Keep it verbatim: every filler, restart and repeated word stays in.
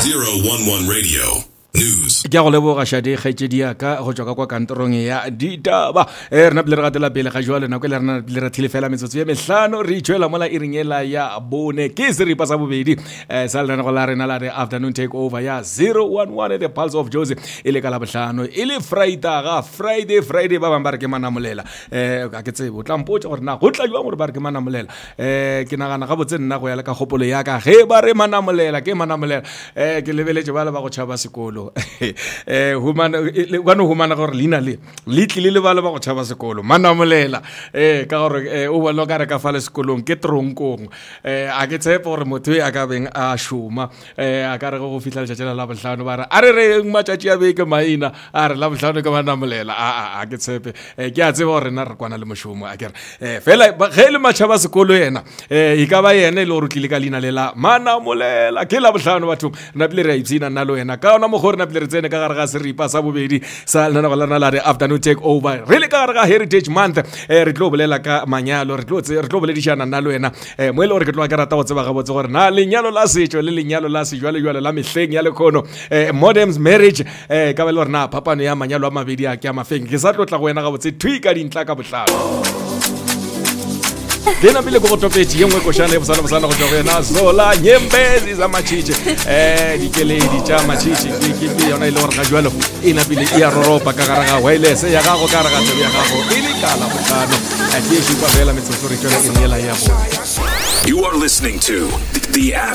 zero one one Radio News. Ke go leboga shadi kgetedi ya ka go tswa kwa kantorong ya ditaba e rena ble re gatela pele ga jwale nako le rena ble re thilefela metsotso ya mehlano re itshwela mola iringela ya bone ke se ripa sa bobedi eh sa lena go la rena la re afternoon take over ya zero one one the pulse of Jose ile ka la bohlano ile Friday ga Friday Friday ba bang ba re ke manamolela eh ka ke tsebo tla mpotsa gore na go tla jwa gore ba re ke manamolela eh ke nagana ga botse nna go ya le ka gopolo ya ka ge ba re manamolela ke manamolela eh ke lebeletse ba le ba go tshaba sekolo eh humana gano humana gore lina le litli le bala ba go tshaba sekolo manamolela eh ka gore o bona ka re ka fale sekolong ke tronkong eh a ke tshepa gore motho ya ka beng a shuma eh a ka re go fitla letšatši la bohlano ba re a re re matšatši a beke maina a re la bohlano ka manamolela a a ke tshepe ke a tseba gore na re kwana le moshomo a ke re eh fela ge le matšhaba sekolo yena eh e ka ba yena le go tlile ka lina le la manamolela ke la bohlano batho na bile re itsina nna lo yena ka ona mo gore na bile re tsene ka gare ga seripa sa bobedi sa lena go lana la re afternoon take over re le ka gare ga heritage month eh re tlo bolela ka manyalo re tlo re tlo boledišana nna lo wena eh mo ile gore ke tlo ka rata go tseba ga botse gore na lenyalo la setšo le lenyalo la sejwale jwale la mehleng ya lekgono eh modern marriage eh ka ba le gore na phapano ya manyalo a mabedi a ke a mafeng ke sa tlo tla go wena ga botse thui ka dintla ka botlalo Dena bile go topeti yengwe ko shana ebusana busana go tswa yena zola nyembezi za machiche eh dikeledi tša machiche ke ke yona ile gore ga jwalo ina bile ya roropa ka gare ga wireless ya gago ka gare ga tsebe ya gago ile kala botlano a ke shi kwa bela metsotso re tswela e nela ya bo. You are listening to the